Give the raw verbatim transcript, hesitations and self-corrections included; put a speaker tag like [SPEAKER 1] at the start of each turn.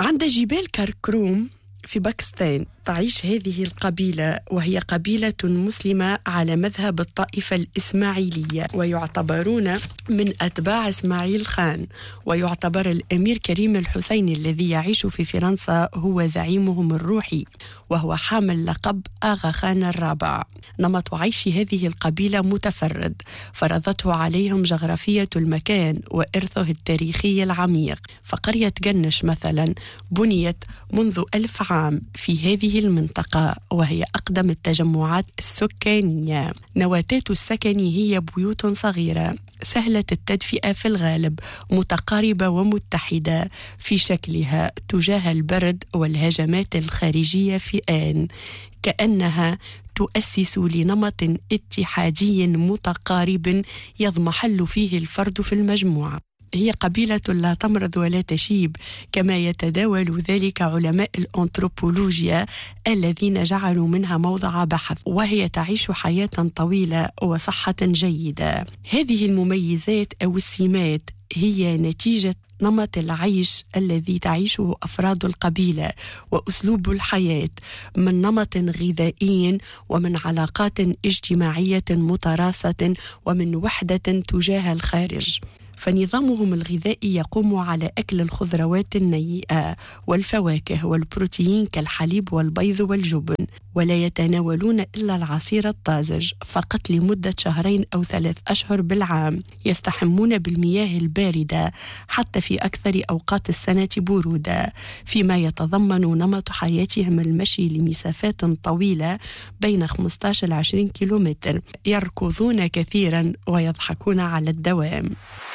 [SPEAKER 1] عند جبال كركروم في باكستان تعيش هذه القبيلة، وهي قبيلة مسلمة على مذهب الطائفة الإسماعيلية، ويعتبرون من أتباع إسماعيل خان. ويعتبر الأمير كريم الحسيني الذي يعيش في فرنسا هو زعيمهم الروحي، وهو حامل لقب آغا خان الرابع. نمط عيش هذه القبيلة متفرد، فرضته عليهم جغرافية المكان وإرثه التاريخي العميق. فقرية جنش مثلا بنيت منذ ألف عام في هذه المنطقة، وهي أقدم التجمعات السكانية. نواتات السكن هي بيوت صغيرة سهلة التدفئة في الغالب، متقاربة ومتحدة في شكلها تجاه البرد والهجمات الخارجية في آن، كأنها تؤسس لنمط اتحادي متقارب يضمحل فيه الفرد في المجموعة. هي قبيلة لا تمرض ولا تشيب، كما يتداول ذلك علماء الأنثروبولوجيا الذين جعلوا منها موضع بحث، وهي تعيش حياة طويلة وصحة جيدة. هذه المميزات أو السمات هي نتيجة نمط العيش الذي تعيشه أفراد القبيلة وأسلوب الحياة، من نمط غذائي ومن علاقات اجتماعية متراصة ومن وحدة تجاه الخارج. فنظامهم الغذائي يقوم على أكل الخضروات النيئة والفواكه والبروتين كالحليب والبيض والجبن، ولا يتناولون إلا العصير الطازج فقط لمدة شهرين أو ثلاث أشهر بالعام. يستحمون بالمياه الباردة حتى في أكثر أوقات السنة برودة، فيما يتضمن نمط حياتهم المشي لمسافات طويلة بين خمسة عشر إلى عشرين كيلومتر. يركضون كثيرا ويضحكون على الدوام.